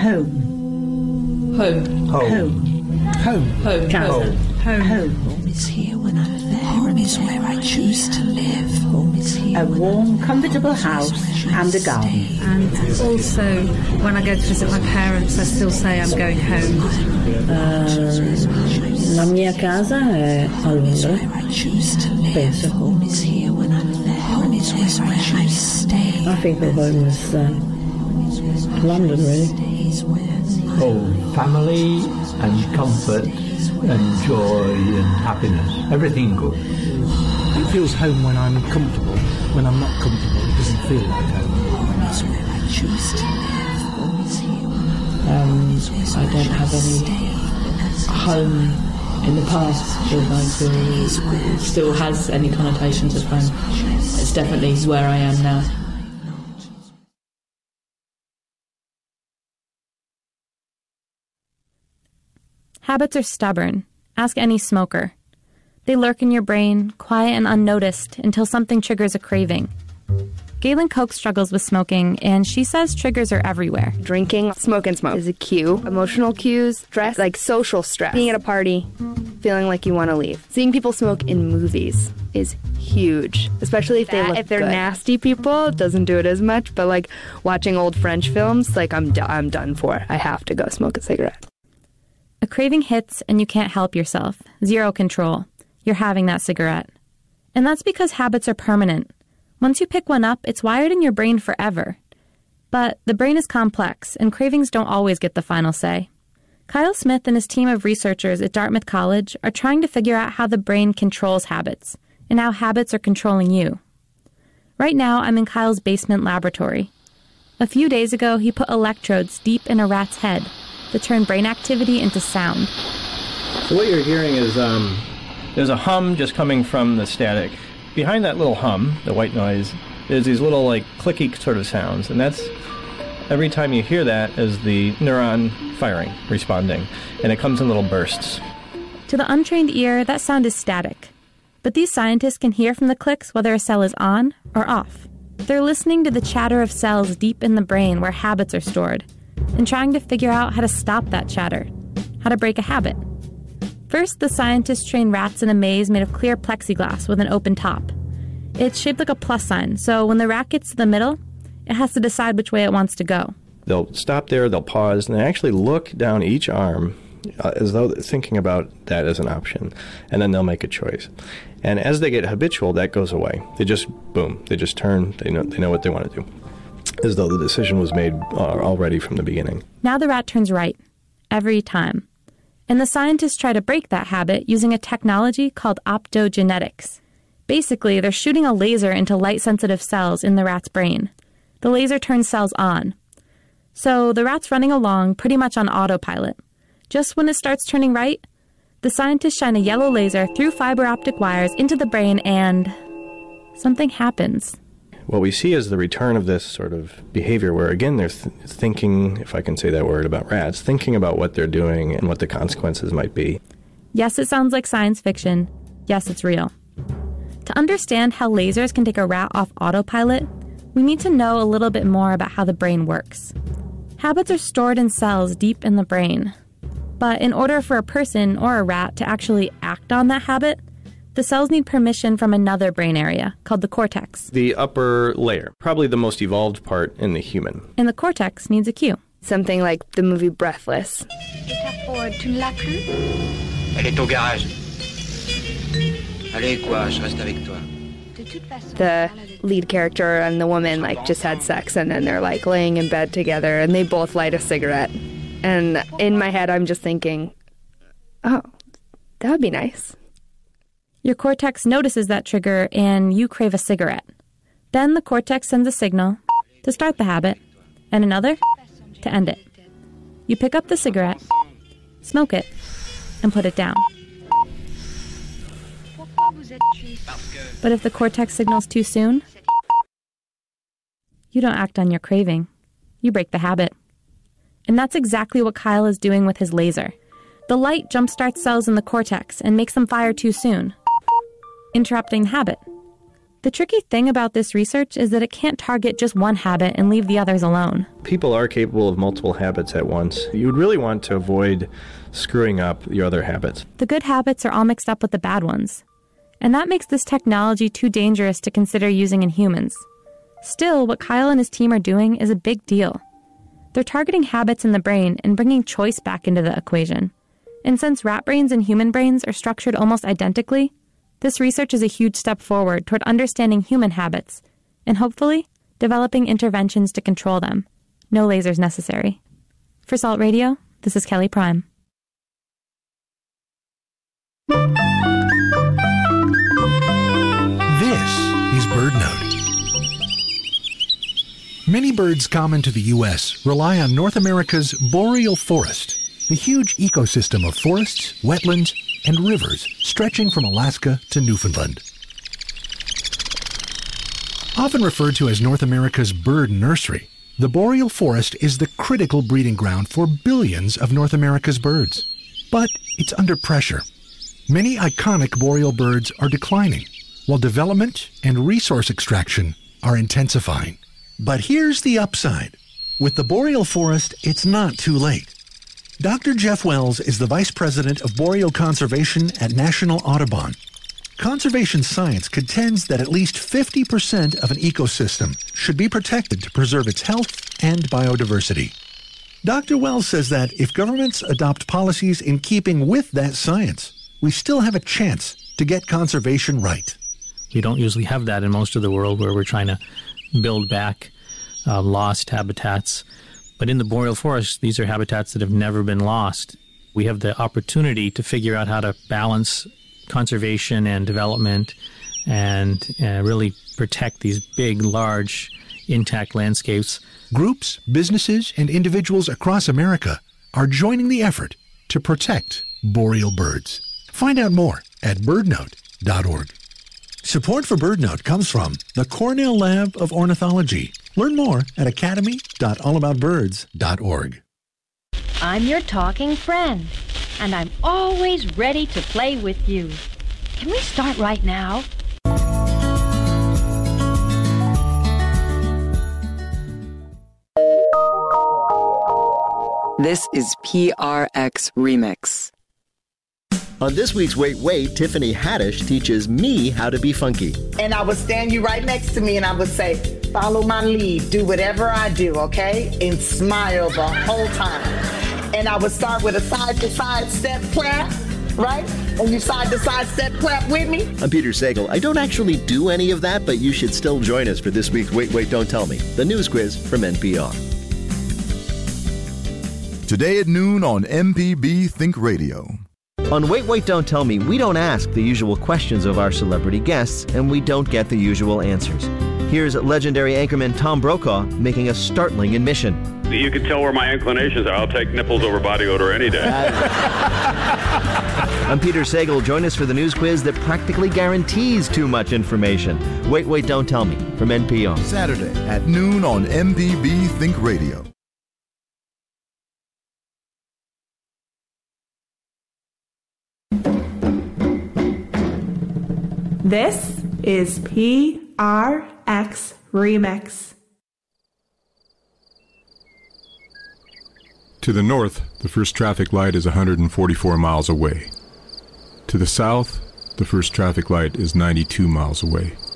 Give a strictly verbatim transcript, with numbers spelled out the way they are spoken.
Home. Home. Home. Home. Home. Home. Home. Home. Home is here when I'm there. Home is where I choose to live. Home is here. A warm, comfortable house and a garden. And also, when I go to visit my parents, I still say I'm going home. Uh, la mia casa è a Londra. Penso. Home is here when I'm there. Home is where I choose to stay. I think the home is uh, London, really. Oh, family and comfort and joy and happiness. Everything good. It feels home when I'm comfortable. When I'm not comfortable, it doesn't feel like home. Home is where I choose to live. Home is here. Um, I don't have any home in the past that I feel still has any connotations of home. It's definitely where I am now. Habits are stubborn. Ask any smoker. They lurk in your brain, quiet and unnoticed, until something triggers a craving. Galen Koch struggles with smoking, and she says triggers are everywhere. Drinking, smoke and smoke is a cue. Emotional cues, stress, like social stress. Being at a party, feeling like you want to leave. Seeing people smoke in movies is huge, especially if they look If they're good. Nasty people, it doesn't do it as much, but like watching old French films, like I'm, do- I'm done for. I have to go smoke a cigarette. A craving hits and you can't help yourself. Zero control. You're having that cigarette. And that's because habits are permanent. Once you pick one up, it's wired in your brain forever. But the brain is complex, and cravings don't always get the final say. Kyle Smith and his team of researchers at Dartmouth College are trying to figure out how the brain controls habits, and how habits are controlling you. Right now, I'm in Kyle's basement laboratory. A few days ago, he put electrodes deep in a rat's head that turn brain activity into sound. So what you're hearing is um, there's a hum just coming from the static. Behind that little hum, the white noise, there's these little like clicky sort of sounds, and that's every time you hear that is the neuron firing, responding, and it comes in little bursts. To the untrained ear, that sound is static. But these scientists can hear from the clicks whether a cell is on or off. They're listening to the chatter of cells deep in the brain where habits are stored, and trying to figure out how to stop that chatter, how to break a habit. First, the scientists train rats in a maze made of clear plexiglass with an open top. It's shaped like a plus sign, so when the rat gets to the middle, it has to decide which way it wants to go. They'll stop there, they'll pause, and they actually look down each arm uh, as though they're thinking about that as an option, and then they'll make a choice. And as they get habitual, that goes away. They just, boom, they just turn, they know, they know what they want to do, as though the decision was made uh, already from the beginning. Now the rat turns right, every time. And the scientists try to break that habit using a technology called optogenetics. Basically, they're shooting a laser into light-sensitive cells in the rat's brain. The laser turns cells on. So the rat's running along pretty much on autopilot. Just when it starts turning right, the scientists shine a yellow laser through fiber optic wires into the brain and something happens. What we see is the return of this sort of behavior where, again, they're th- thinking, if I can say that word about rats, thinking about what they're doing and what the consequences might be. Yes, it sounds like science fiction. Yes, it's real. To understand how lasers can take a rat off autopilot, we need to know a little bit more about how the brain works. Habits are stored in cells deep in the brain. But in order for a person or a rat to actually act on that habit, the cells need permission from another brain area, called the cortex. The upper layer, probably the most evolved part in the human. And the cortex needs a cue. Something like the movie Breathless. Tu ne l'as plus? Elle est au garage. Allez, quoi, je reste avec toi. The lead character and the woman like just had sex, and then they're like laying in bed together, and they both light a cigarette. And in my head, I'm just thinking, oh, that would be nice. Your cortex notices that trigger and you crave a cigarette. Then the cortex sends a signal to start the habit and another to end it. You pick up the cigarette, smoke it, and put it down. But if the cortex signals too soon, you don't act on your craving. You break the habit. And that's exactly what Kyle is doing with his laser. The light jumpstarts cells in the cortex and makes them fire too soon, interrupting the habit. The tricky thing about this research is that it can't target just one habit and leave the others alone. People are capable of multiple habits at once. You would really want to avoid screwing up your other habits. The good habits are all mixed up with the bad ones. And that makes this technology too dangerous to consider using in humans. Still, what Kyle and his team are doing is a big deal. They're targeting habits in the brain and bringing choice back into the equation. And since rat brains and human brains are structured almost identically, this research is a huge step forward toward understanding human habits and hopefully developing interventions to control them. No lasers necessary. For Salt Radio, this is Kelly Prime. This is BirdNote. Many birds common to the U S rely on North America's boreal forest, a huge ecosystem of forests, wetlands, and rivers stretching from Alaska to Newfoundland. Often referred to as North America's bird nursery, the boreal forest is the critical breeding ground for billions of North America's birds. But it's under pressure. Many iconic boreal birds are declining, while development and resource extraction are intensifying. But here's the upside. With the boreal forest, it's not too late. Doctor Jeff Wells is the Vice President of Boreal Conservation at National Audubon. Conservation science contends that at least fifty percent of an ecosystem should be protected to preserve its health and biodiversity. Doctor Wells says that if governments adopt policies in keeping with that science, we still have a chance to get conservation right. We don't usually have that in most of the world where we're trying to build back uh, lost habitats. But in the boreal forest, these are habitats that have never been lost. We have the opportunity to figure out how to balance conservation and development and uh, really protect these big, large, intact landscapes. Groups, businesses, and individuals across America are joining the effort to protect boreal birds. Find out more at birdnote dot org. Support for BirdNote comes from the Cornell Lab of Ornithology. Learn more at academy dot all about birds dot org. I'm your talking friend, and I'm always ready to play with you. Can we start right now? This is P R X Remix. On this week's Wait Wait, Tiffany Haddish teaches me how to be funky. And I would stand you right next to me and I would say, follow my lead, do whatever I do, okay? And smile the whole time. And I would start with a side-to-side step clap, right? And you side-to-side step clap with me. I'm Peter Sagal. I don't actually do any of that, but you should still join us for this week's Wait Wait, Don't Tell Me, the news quiz from N P R. Today at noon on M P B Think Radio. On Wait, Wait, Don't Tell Me, we don't ask the usual questions of our celebrity guests, and we don't get the usual answers. Here's legendary anchorman Tom Brokaw making a startling admission. You can tell where my inclinations are. I'll take nipples over body odor any day. I'm Peter Sagal. Join us for the news quiz that practically guarantees too much information. Wait, Wait, Don't Tell Me from N P R. Saturday at noon on M P B Think Radio. This is P R X Remix. To the north, the first traffic light is one hundred forty-four miles away. To the south, the first traffic light is ninety-two miles away.